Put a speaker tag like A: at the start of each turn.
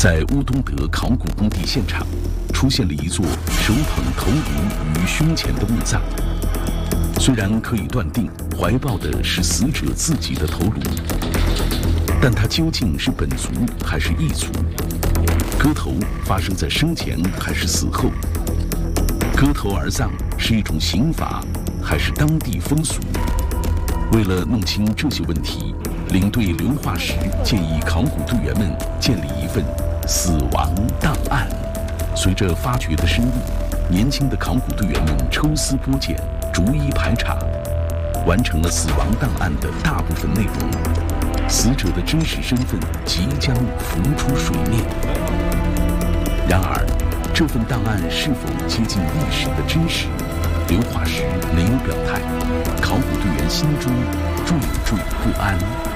A: 在乌东德考古工地现场，出现了一座手捧头颅于胸前的墓葬。虽然可以断定怀抱的是死者自己的头颅，但它究竟是本族还是异族？割头发生在生前还是死后？割头而葬是一种刑罚，还是当地风俗？为了弄清这些问题，领队刘化石建议考古队员们建立一份死亡档案。随着发掘的深入，年轻的考古队员们抽丝剥茧，逐一排查，完成了死亡档案的大部分内容。死者的真实身份即将浮出水面。然而，这份档案是否接近历史的真实，刘化石没有表态，考古队员心中惴惴不安。